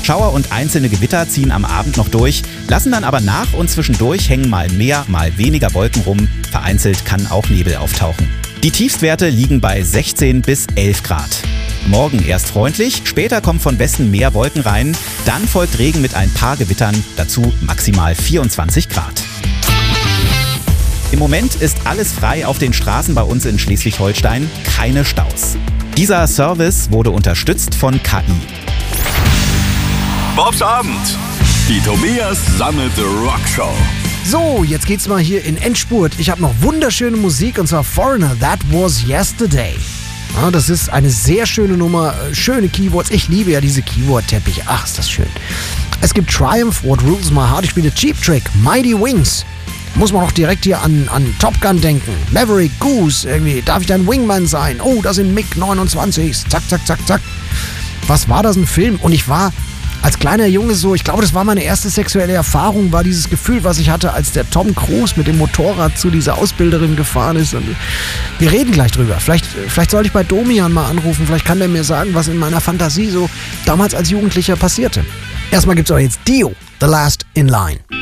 Schauer und einzelne Gewitter ziehen am Abend noch durch, lassen dann aber nach und zwischendurch hängen mal mehr, mal weniger Wolken rum. Vereinzelt kann auch Nebel auftauchen. Die Tiefstwerte liegen bei 16 bis 11 Grad. Morgen erst freundlich, später kommen von Westen mehr Wolken rein, dann folgt Regen mit ein paar Gewittern, dazu maximal 24 Grad. Im Moment ist alles frei auf den Straßen bei uns in Schleswig-Holstein, keine Staus. Dieser Service wurde unterstützt von KI. Bobs Abend. Die Tobias Sammelte Rockshow. So, jetzt geht's mal hier in Endspurt. Ich habe noch wunderschöne Musik und zwar Foreigner, That Was Yesterday. Ja, das ist eine sehr schöne Nummer, schöne Keyboards. Ich liebe ja diese Keyboard-Teppiche. Ach, ist das schön. Es gibt Triumph, What Rules My Heart. Ich spiele Cheap Trick, Mighty Wings. Muss man auch direkt hier an Top Gun denken. Maverick, Goose, irgendwie, darf ich dein Wingman sein? Oh, das sind MiG-29. Zack, zack, zack, zack. Was war das, ein Film? Und ich war als kleiner Junge so, ich glaube, das war meine erste sexuelle Erfahrung, war dieses Gefühl, was ich hatte, als der Tom Cruise mit dem Motorrad zu dieser Ausbilderin gefahren ist. Und wir reden gleich drüber. Vielleicht sollte ich bei Domian mal anrufen, vielleicht kann der mir sagen, was in meiner Fantasie so damals als Jugendlicher passierte. Erstmal gibt's auch jetzt Dio, The Last in Line.